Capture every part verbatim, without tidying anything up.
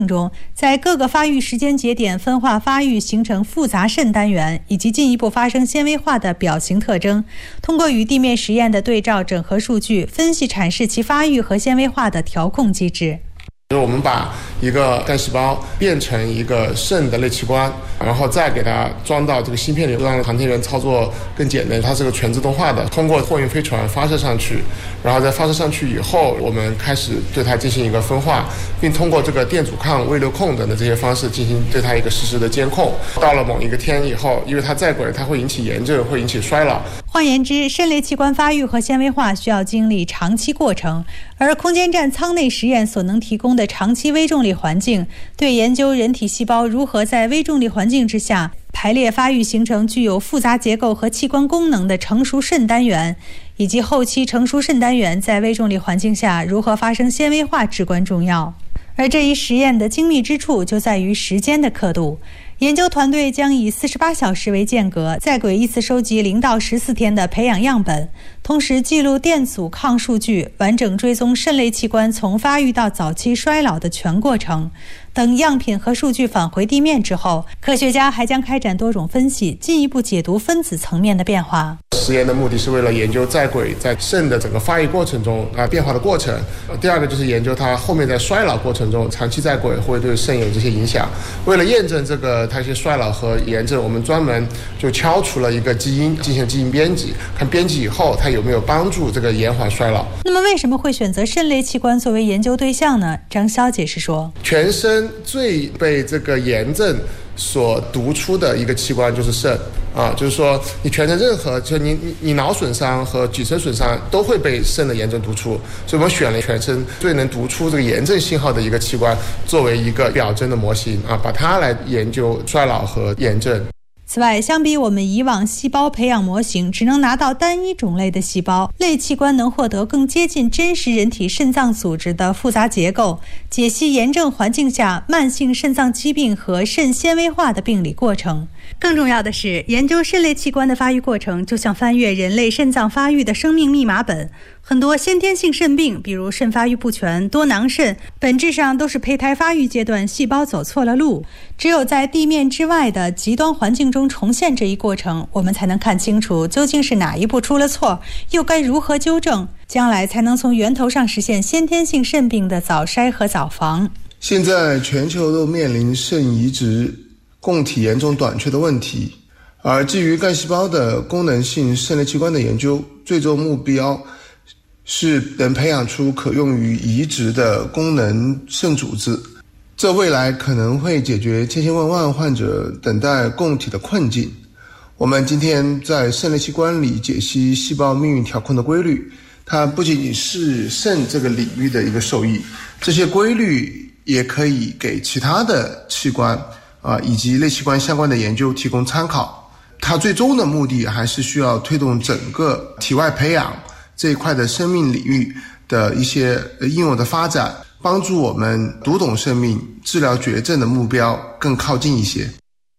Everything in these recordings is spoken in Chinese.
中，在各个发育时间节点分化发育，形成复杂肾单元，以及进一步发生纤维化的表型特征。通过与地面实验的对照整合数据，分析阐释其发育和纤维化的调控机制。 我们把一个干细胞变成一个肾的类器官，然后再给它装到这个芯片里，让航天员操作更简单。它是个全自动化的，通过货运飞船发射上去，然后在发射上去以后，我们开始对它进行一个分化，并通过这个电阻抗、微流控等的这些方式进行对它一个实时的监控。到了某一个天以后，因为它在轨，它会引起炎症，会引起衰老。 换言之，肾类器官发育和纤维化需要经历长期过程，而空间站舱内实验所能提供的长期微重力环境，对研究人体细胞如何在微重力环境之下排列发育，形成具有复杂结构和器官功能的成熟肾单元，以及后期成熟肾单元在微重力环境下如何发生纤维化至关重要。而这一实验的精密之处就在于时间的刻度。研究团队将以四十八小时为间隔，在轨依次收集零到十四天的培养样本，同时记录电阻抗数据，完整追踪肾类器官从发育到早期衰老的全过程。等样品和数据返回地面之后，科学家还将开展多种分析，进一步解读分子层面的变化。 实验的目的是为了研究在轨在肾的整个发育过程中啊变化的过程。第二个就是研究它后面在衰老过程中长期在轨会对肾有这些影响。为了验证这个它一些衰老和炎症，我们专门就敲除了一个基因进行基因编辑，看编辑以后它有没有帮助这个延缓衰老。 那么为什么会选择肾类器官作为研究对象呢？张潇解释说， 全身最被这个炎症所读出的一个器官就是肾啊，就是说你全身任何就你你你脑损伤和脊髓损伤都会被肾的炎症读出，所以我们选了全身最能读出这个炎症信号的一个器官作为一个表征的模型啊，把它来研究衰老和炎症。 此外，相比我们以往细胞培养模型只能拿到单一种类的细胞，类器官能获得更接近真实人体肾脏组织的复杂结构，解析炎症环境下慢性肾脏疾病和肾纤维化的病理过程。更重要的是，研究肾类器官的发育过程就像翻阅人类肾脏发育的生命密码本。很多先天性肾病，比如肾发育不全、多囊肾，本质上都是胚胎发育阶段细胞走错了路。只有在地面之外的极端环境中重现这一过程，我们才能看清楚究竟是哪一步出了错，又该如何纠正，将来才能从源头上实现先天性肾病的早筛和早防。 现在全球都面临肾移植供体严重短缺的问题，而基于干细胞的功能性肾类器官的研究，最终目标是能培养出可用于移植的功能肾组织，这未来可能会解决千千万万患者等待供体的困境。我们今天在肾类器官里解析细胞命运调控的规律，它不仅仅是肾这个领域的一个受益，这些规律也可以给其他的器官啊以及类器官相关的研究提供参考。它最终的目的还是需要推动整个体外培养这一块的生命领域的一些应用的发展，帮助我们读懂生命、治疗绝症的目标更靠近一些。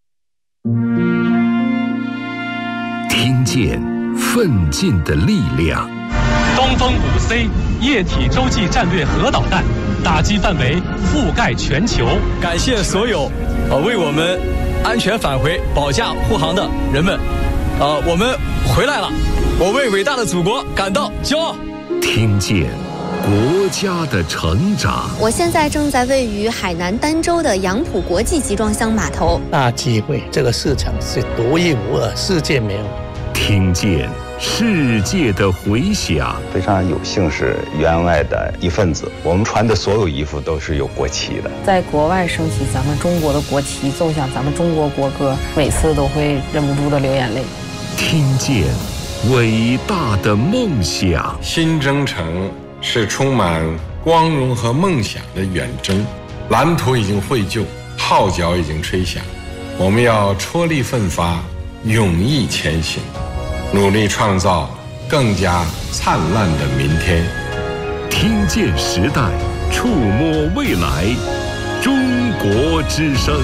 听见奋进的力量。 东风五 C 液体洲际战略核导弹打击范围覆盖全球。 感谢所有呃为我们安全返回保驾护航的人们，呃，我们回来了，我为伟大的祖国感到骄傲。 听见国家的成长。 我现在正在位于海南儋州的杨浦国际集装箱码头。 大机会，这个市场是独一无二，世界没有。 听见世界的回响。 非常有幸是员外的一份子，我们穿的所有衣服都是有国旗的。 在国外升起咱们中国的国旗，奏响咱们中国国歌，每次都会忍不住的流眼泪。 听见伟大的梦想。 新征程是充满光荣和梦想的远征，蓝图已经绘就，号角已经吹响，我们要踔厉奋发，勇毅前行，努力创造更加灿烂的明天。 听见时代，触摸未来，中国之声。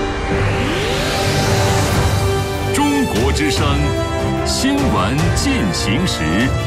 中国之声新闻进行行时。